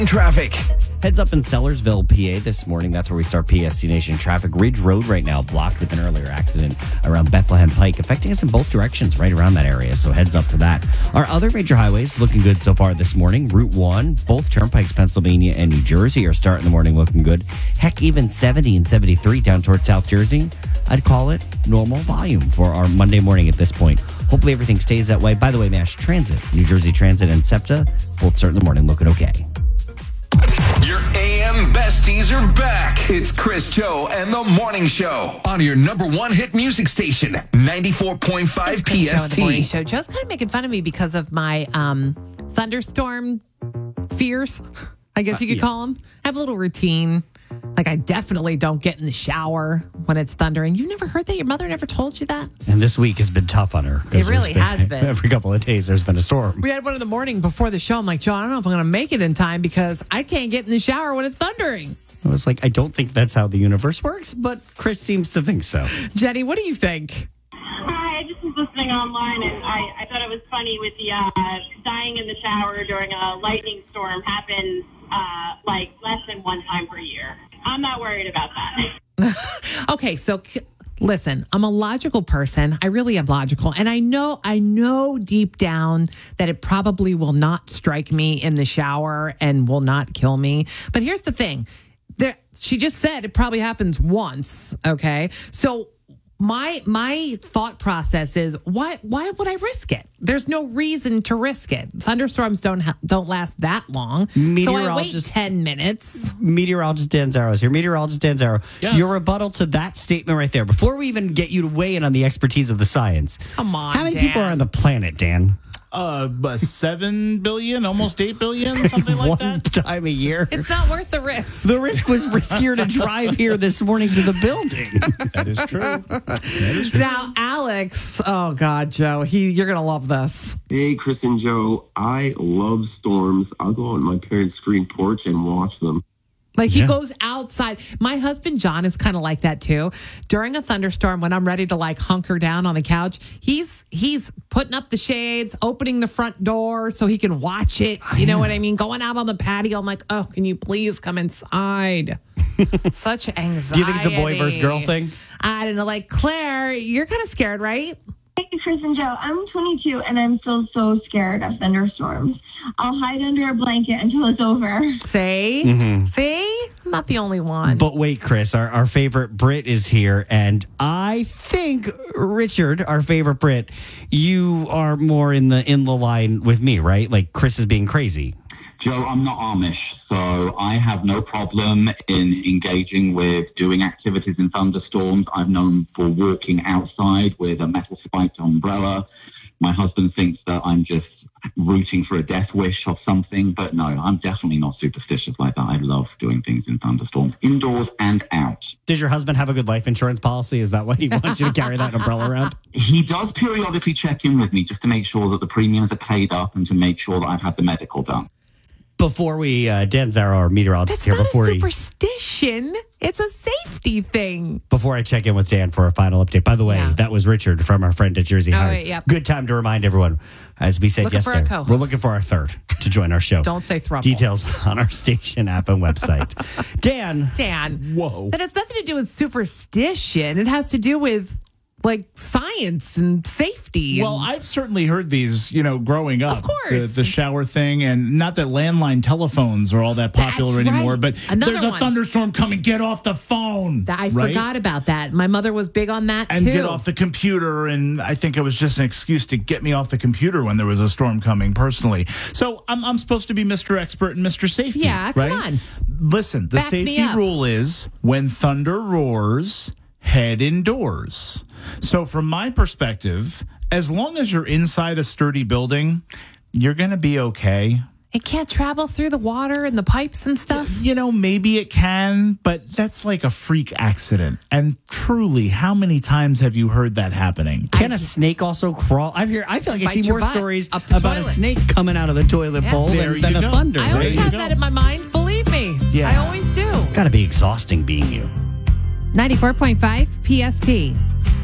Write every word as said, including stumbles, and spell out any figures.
Traffic. Heads up in Sellersville, P A this morning. That's where we start P S C Nation traffic. Ridge Road right now blocked with an earlier accident around Bethlehem Pike, affecting us in both directions right around that area. So heads up for that. Our other major highways looking good so far this morning. Route one, both turnpikes, Pennsylvania and New Jersey are starting the morning looking good. Heck, even seventy and seventy-three down towards South Jersey. I'd call it normal volume for our Monday morning at this point. Hopefully everything stays that way. By the way, Mass Transit, New Jersey Transit and SEPTA, both starting the morning looking okay. Your A M besties are back. It's Chris, Joe, and the Morning Show on your number one hit music station, ninety-four point five It's Chris, P Joe, S and the Morning T. Show. Joe's kind of making fun of me because of my um, thunderstorm fears, I guess you could Uh, yeah. call them. I have a little routine. Like, I definitely don't get in the shower when it's thundering. You never heard that? Your mother never told you that? And this week has been tough on her. 'cause It there's really has been. Every couple of days there's been a storm. We had one in the morning before the show. I'm like, Joe, I don't know if I'm going to make it in time because I can't get in the shower when it's thundering. I was like, I don't think that's how the universe works, but Chris seems to think so. Jenny, what do you think? Hi, I just was listening online, and I, I thought it was funny with the uh, dying in the shower during a lightning storm happens uh, like less than one time per year. I'm not worried about that. Okay, so c- listen, I'm a logical person. I really am logical. And I know, I know deep down that it probably will not strike me in the shower and will not kill me. But here's the thing. There, she just said it probably happens once. Okay. So my my thought process is why why would I risk it? There's no reason to risk it. Thunderstorms don't ha- don't last that long. So I wait Meteorologist- ten minutes. Meteorologist Dan Zarrow is here. Meteorologist Dan Zarrow, Yes. your rebuttal to that statement right there, before we even get you to weigh in on the expertise of the science. Come on, How many Dan. people are on the planet, Dan? Uh, but seven billion, almost eight billion, something like One that. time a year. It's not worth the risk. The risk was riskier to drive here this morning to the building. That is true. That is true. Now, Alex, oh God, Joe, he, you're gonna love this. Hey, Chris and Joe. I love storms. I'll go on my parents' screen porch and watch them. Like he Yeah. goes outside. My husband John is kind of like that too. During a thunderstorm, when I'm ready to like hunker down on the couch, he's he's putting up the shades, opening the front door so he can watch it. You know what I mean? Going out on the patio. I'm like, oh, can you please come inside? Such anxiety. Do you think it's a boy versus girl thing? I don't know. Like Claire, you're kind of scared, right? Hey, Chris and Joe. I'm twenty-two and I'm still so scared of thunderstorms. I'll hide under a blanket until it's over. See, Mm-hmm. see, I'm not the only one. But wait, Chris, our, our favorite Brit is here. And I think, Richard, our favorite Brit, you are more in the in the line with me, right? Like Chris is being crazy. Joe, I'm not Amish, so I have no problem in engaging with doing activities in thunderstorms. I've known for walking outside with a metal spiked umbrella. My husband thinks that I'm just rooting for a death wish or something, but no, I'm definitely not superstitious like that. I love doing things in thunderstorms, indoors and out. Does your husband have a good life insurance policy? Is that why he wants you to carry that umbrella around? He does periodically check in with me just to make sure that the premiums are paid up and to make sure that I've had the medical done. Before we, uh, Dan Zarrow, our meteorologist It's here, not before a he, superstition. It's a safety thing. before I check in with Dan for a final update. By the way, Yeah. that was Richard from our friend at Jersey Oh, Hire. wait, yep. Good time to remind everyone, as we said Looking for a yesterday, co-host. we're looking for our third to join our show. Don't say throuple. Details on our station app and website. Dan, Dan. Whoa. That has nothing to do with superstition. It has to do with like science and safety. Well, and- I've certainly heard these, you know, growing up. Of course. The, the shower thing, and not that landline telephones are all that popular That's anymore, right. but Another there's a one. thunderstorm coming, get off the phone. I right? forgot about that. My mother was big on that And too. get off the computer. And I think it was just an excuse to get me off the computer when there was a storm coming personally. So I'm, I'm supposed to be Mister Expert and Mister Safety. Yeah, come right? on. Listen, the Back me safety up. rule is when thunder roars, head indoors. So from my perspective, as long as you're inside a sturdy building, you're going to be okay. It can't travel through the water and the pipes and stuff. You know, maybe it can, but that's like a freak accident. And truly, how many times have you heard that happening? can a snake also crawl? I hear. I feel like I Bite see your more butt stories up the about a toilet. snake coming out of the toilet Yeah. bowl There than, than you a go. thunder. I always you have go. that in my mind. Believe me. Yeah. I always do. Got to be exhausting being you. ninety-four point five P S T.